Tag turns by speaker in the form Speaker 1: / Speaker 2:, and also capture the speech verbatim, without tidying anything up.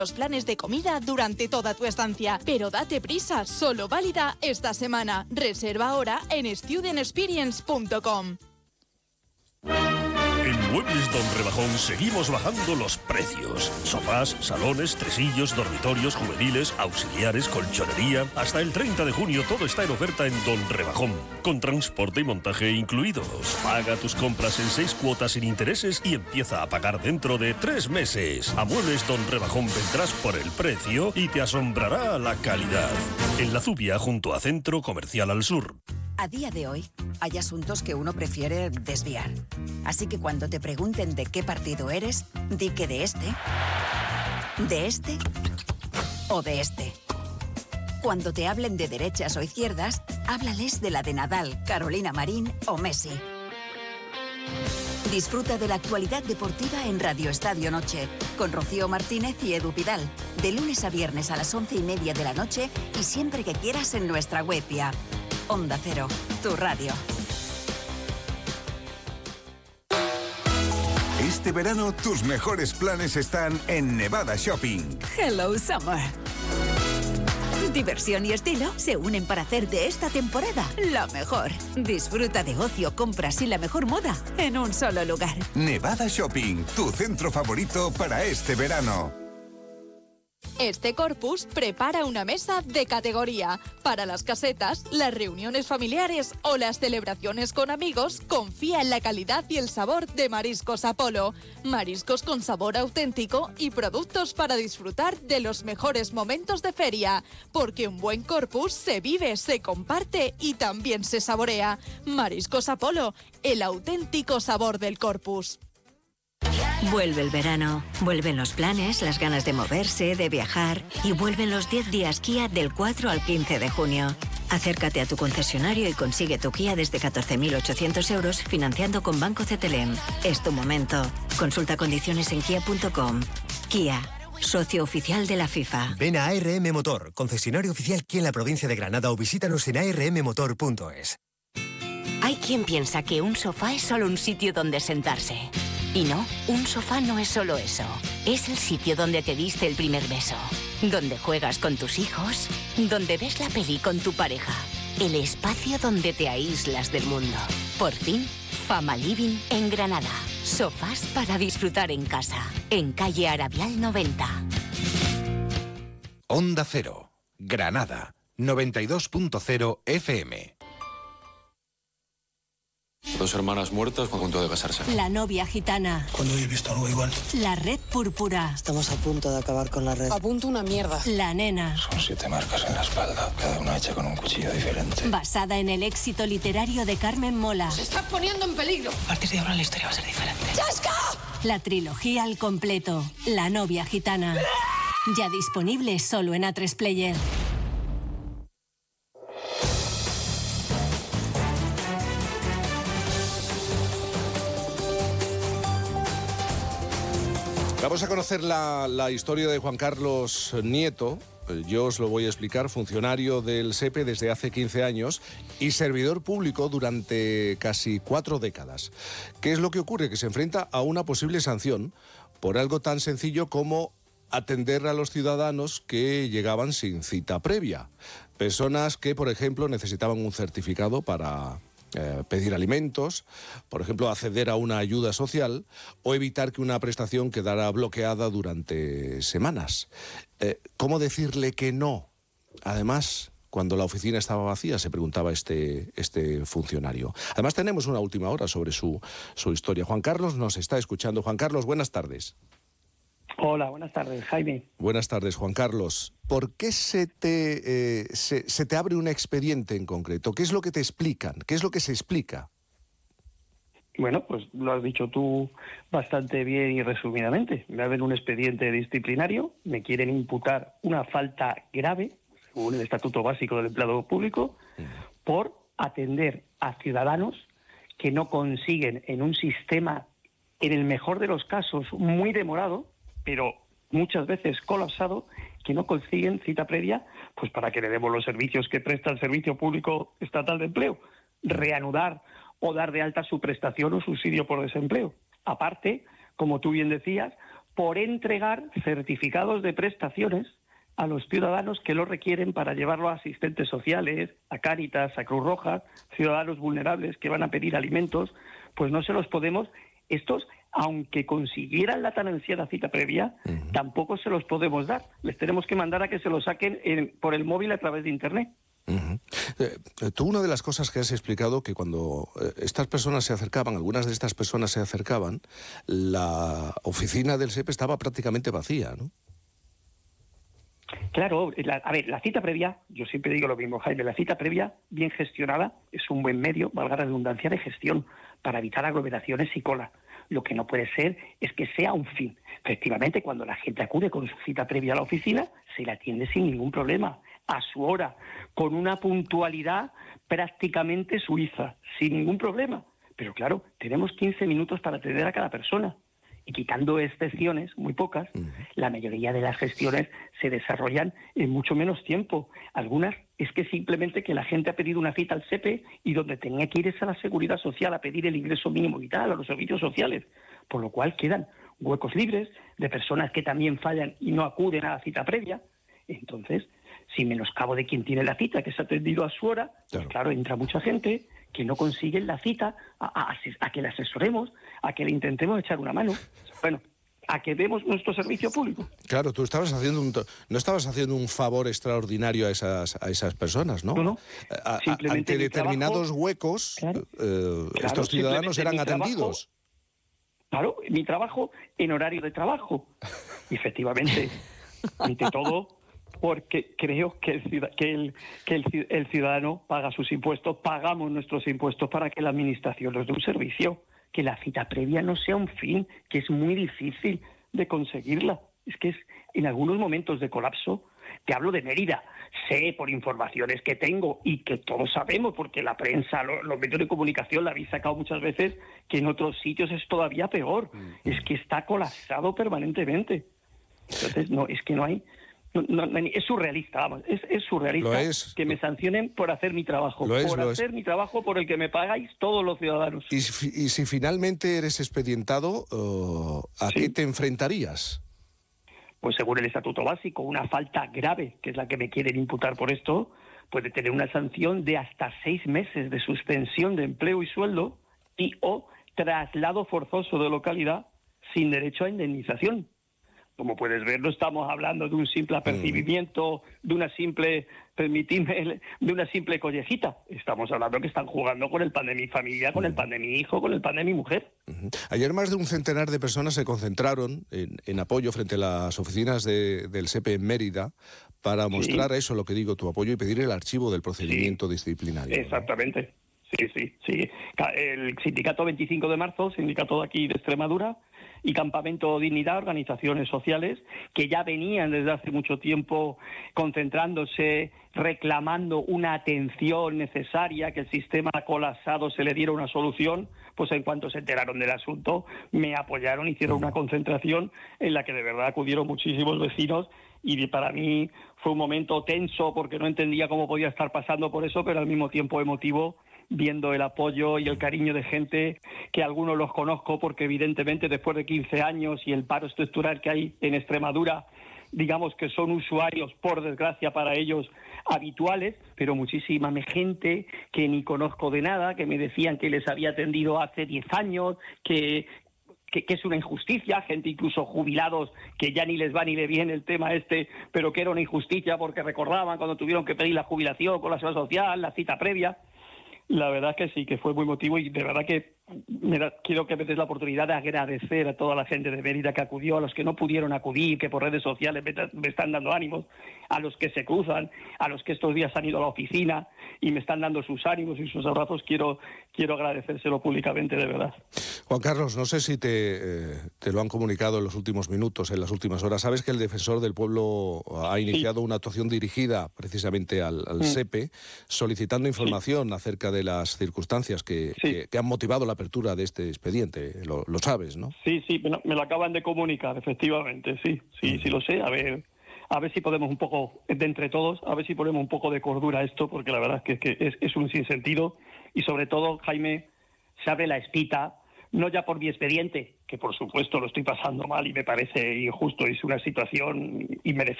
Speaker 1: los planes de comida durante toda tu estancia. Pero date prisa, solo válida esta semana. Reserva ahora en student experience punto com.
Speaker 2: En Muebles Don Rebajón seguimos bajando los precios. Sofás, salones, tresillos, dormitorios, juveniles, auxiliares, colchonería. Hasta el treinta de junio todo está en oferta en Don Rebajón, con transporte y montaje incluidos. Paga tus compras en seis cuotas sin intereses y empieza a pagar dentro de tres meses. A Muebles Don Rebajón vendrás por el precio y te asombrará la calidad. En La Zubia, junto a Centro Comercial Al Sur.
Speaker 3: A día de hoy, hay asuntos que uno prefiere desviar. Así que cuando te pregunten de qué partido eres, di que de este, de este o de este. Cuando te hablen de derechas o izquierdas, háblales de la de Nadal, Carolina Marín o Messi. Disfruta de la actualidad deportiva en Radio Estadio Noche, con Rocío Martínez y Edu Pidal, de lunes a viernes a las once y media de la noche y siempre que quieras en nuestra web y app. Onda Cero, tu radio.
Speaker 4: Este verano tus mejores planes están en Nevada Shopping.
Speaker 3: Hello Summer. Diversión y estilo se unen para hacer de esta temporada la mejor. Disfruta de ocio, compras y la mejor moda en un solo lugar.
Speaker 4: Nevada Shopping, tu centro favorito para este verano.
Speaker 1: Este Corpus prepara una mesa de categoría. Para las casetas, las reuniones familiares o las celebraciones con amigos, confía en la calidad y el sabor de Mariscos Apolo. Mariscos con sabor auténtico y productos para disfrutar de los mejores momentos de feria. Porque un buen Corpus se vive, se comparte y también se saborea. Mariscos Apolo, el auténtico sabor del Corpus.
Speaker 5: Vuelve el verano, vuelven los planes, las ganas de moverse, de viajar y vuelven los diez días Kia del cuatro al quince de junio. Acércate a tu concesionario y consigue tu Kia desde catorce mil ochocientos euros financiando con Banco C T L M. Es tu momento. Consulta condiciones en kia punto com. Kia, socio oficial de la FIFA.
Speaker 6: Ven a A R M Motor, concesionario oficial Kia en la provincia de Granada o visítanos en a r m motor punto es.
Speaker 7: Hay quien piensa que un sofá es solo un sitio donde sentarse. Y no, un sofá no es solo eso. Es el sitio donde te diste el primer beso, donde juegas con tus hijos, donde ves la peli con tu pareja. El espacio donde te aíslas del mundo. Por fin, Fama Living en Granada. Sofás para disfrutar en casa. En calle Arabial noventa.
Speaker 8: Onda Cero, Granada, noventa y dos punto cero F M.
Speaker 9: Dos hermanas muertas con punto de casarse.
Speaker 10: La novia gitana.
Speaker 11: ¿Cuándo habéis visto algo igual?
Speaker 10: La red púrpura.
Speaker 12: Estamos a punto de acabar con la red.
Speaker 10: A punto una mierda. La nena.
Speaker 11: Son siete marcas en la espalda, cada una hecha con un cuchillo diferente.
Speaker 10: Basada en el éxito literario de Carmen Mola.
Speaker 13: Se está poniendo en peligro.
Speaker 11: A partir de ahora la historia va a ser diferente.
Speaker 13: ¡Chasca!
Speaker 10: La trilogía al completo. La novia gitana. Ya disponible solo en A tres Player.
Speaker 14: Vamos a conocer la, la historia de Juan Carlos Nieto. Yo os lo voy a explicar, funcionario del S E P E desde hace quince años y servidor público durante casi cuatro décadas. ¿Qué es lo que ocurre? Que se enfrenta a una posible sanción por algo tan sencillo como atender a los ciudadanos que llegaban sin cita previa. Personas que, por ejemplo, necesitaban un certificado para Eh, pedir alimentos, por ejemplo, acceder a una ayuda social o evitar que una prestación quedara bloqueada durante semanas. Eh, ¿Cómo decirle que no? Además, cuando la oficina estaba vacía, se preguntaba este, este funcionario. Además, tenemos una última hora sobre su, su historia. Juan Carlos nos está escuchando. Juan Carlos, buenas tardes.
Speaker 15: Hola, buenas tardes, Jaime.
Speaker 14: Buenas tardes, Juan Carlos. ¿Por qué se te, eh, se, se te abre un expediente en concreto? ¿Qué es lo que te explican? ¿Qué es lo que se explica?
Speaker 15: Bueno, pues lo has dicho tú bastante bien y resumidamente. Me abren un expediente disciplinario, me quieren imputar una falta grave, según el Estatuto Básico del Empleado Público, por atender a ciudadanos que no consiguen en un sistema, en el mejor de los casos, muy demorado, pero muchas veces colapsado, que no consiguen cita previa pues para que le demos los servicios que presta el Servicio Público Estatal de Empleo, reanudar o dar de alta su prestación o subsidio por desempleo. Aparte, como tú bien decías, por entregar certificados de prestaciones a los ciudadanos que lo requieren para llevarlo a asistentes sociales, a Cáritas, a Cruz Roja, ciudadanos vulnerables que van a pedir alimentos, pues no se los podemos, estos, aunque consiguieran la tan ansiada cita previa, uh-huh. tampoco se los podemos dar. Les tenemos que mandar a que se lo saquen en, por el móvil a través de Internet.
Speaker 14: Uh-huh. Eh, tú una de las cosas que has explicado, que cuando eh, estas personas se acercaban, algunas de estas personas se acercaban, la oficina del S E P estaba prácticamente vacía, ¿no?
Speaker 15: Claro, la, a ver, la cita previa, yo siempre digo lo mismo, Jaime, la cita previa bien gestionada es un buen medio, valga la redundancia, de gestión para evitar aglomeraciones y cola. Lo que no puede ser es que sea un fin. Efectivamente, cuando la gente acude con su cita previa a la oficina, se le atiende sin ningún problema, a su hora, con una puntualidad prácticamente suiza, sin ningún problema. Pero claro, tenemos quince minutos para atender a cada persona. Y quitando excepciones, muy pocas, uh-huh. la mayoría de las gestiones se desarrollan en mucho menos tiempo. Algunas es que simplemente que la gente ha pedido una cita al S E P E y donde tenía que ir es a la Seguridad Social a pedir el ingreso mínimo vital, a los servicios sociales, por lo cual quedan huecos libres de personas que también fallan y no acuden a la cita previa. Entonces, sin menoscabo de quien tiene la cita, que se ha atendido a su hora, claro, pues claro, entra mucha gente que no consiguen la cita, a, a, a que le asesoremos, a que le intentemos echar una mano, bueno, a que demos nuestro servicio público.
Speaker 14: Claro, tú estabas haciendo un, no estabas haciendo un favor extraordinario a esas, a esas personas, ¿no?
Speaker 15: No, no.
Speaker 14: A, a, ante determinados
Speaker 15: trabajo,
Speaker 14: huecos,
Speaker 15: claro,
Speaker 14: eh,
Speaker 15: claro,
Speaker 14: estos ciudadanos eran atendidos.
Speaker 15: Claro, mi trabajo en horario de trabajo. Y efectivamente, ante todo, porque creo que, el, que, el, que el, el ciudadano paga sus impuestos, pagamos nuestros impuestos para que la administración nos dé un servicio, que la cita previa no sea un fin, que es muy difícil de conseguirla. Es que es en algunos momentos de colapso, te hablo de Mérida, sé por informaciones que tengo y que todos sabemos, porque la prensa, los, los medios de comunicación la habéis sacado muchas veces, que en otros sitios es todavía peor, mm. es que está colapsado permanentemente. Entonces, no, es que no hay... No, no, no, es surrealista, vamos, es, es surrealista es. que me sancionen por hacer mi trabajo,
Speaker 14: lo es,
Speaker 15: por
Speaker 14: lo
Speaker 15: hacer
Speaker 14: es.
Speaker 15: mi trabajo por el que me pagáis todos los ciudadanos.
Speaker 14: Y, y si finalmente eres expedientado, uh, ¿a sí. qué te enfrentarías?
Speaker 15: Pues según el Estatuto Básico, una falta grave, que es la que me quieren imputar por esto, puede tener una sanción de hasta seis meses de suspensión de empleo y sueldo y o traslado forzoso de localidad sin derecho a indemnización. Como puedes ver, no estamos hablando de un simple apercibimiento, de una simple, permitidme, de una simple collejita. Estamos hablando que están jugando con el pan de mi familia, con el pan de mi hijo, con el pan de mi mujer.
Speaker 14: Uh-huh. Ayer más de un centenar de personas se concentraron en, en apoyo frente a las oficinas de, del S E P E en Mérida para mostrar sí. eso, lo que digo, tu apoyo y pedir el archivo del procedimiento sí. disciplinario.
Speaker 15: Exactamente. ¿No? Sí, sí, sí. El sindicato veinticinco de marzo, sindicato de aquí de Extremadura, y Campamento Dignidad, organizaciones sociales, que ya venían desde hace mucho tiempo concentrándose, reclamando una atención necesaria, que el sistema colapsado se le diera una solución, pues en cuanto se enteraron del asunto, me apoyaron, hicieron una concentración en la que de verdad acudieron muchísimos vecinos, y para mí fue un momento tenso porque no entendía cómo podía estar pasando por eso, pero al mismo tiempo emotivo, viendo el apoyo y el cariño de gente que algunos los conozco porque evidentemente después de quince años y el paro estructural que hay en Extremadura, digamos que son usuarios, por desgracia para ellos, habituales, pero muchísima gente que ni conozco de nada, que me decían que les había atendido hace diez años, que... Que, que es una injusticia, gente incluso jubilados que ya ni les va ni le viene el tema este, pero que era una injusticia porque recordaban cuando tuvieron que pedir la jubilación con la seguridad social, la cita previa. La verdad que sí, que fue muy emotivo y de verdad que me da, quiero que me des la oportunidad de agradecer a toda la gente de Mérida que acudió, a los que no pudieron acudir, que por redes sociales me, me están dando ánimos, a los que se cruzan, a los que estos días han ido a la oficina y me están dando sus ánimos y sus abrazos, quiero, quiero agradecérselo públicamente, de verdad.
Speaker 14: Juan Carlos, no sé si te, eh, te lo han comunicado en los últimos minutos, en las últimas horas. Sabes que el Defensor del Pueblo ha iniciado sí. una actuación dirigida precisamente al, al mm. S E P E, solicitando información sí. acerca de las circunstancias que, sí. que, que han motivado la apertura de este expediente. Lo, lo sabes, ¿no?
Speaker 15: Sí, sí, me lo, me lo acaban de comunicar, efectivamente, sí, sí, mm. sí lo sé. A ver, a ver si podemos un poco, de entre todos, a ver si ponemos un poco de cordura a esto, porque la verdad es que, que es, es un sinsentido y sobre todo, Jaime, se abre la espita no ya por mi expediente, que por supuesto lo estoy pasando mal y me parece injusto, es una situación inmerecida.